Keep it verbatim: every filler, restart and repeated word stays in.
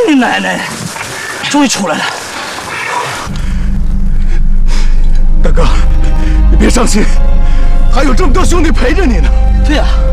你奶奶！终于出来了。大哥，你别伤心，还有这么多兄弟陪着你呢。对呀、啊。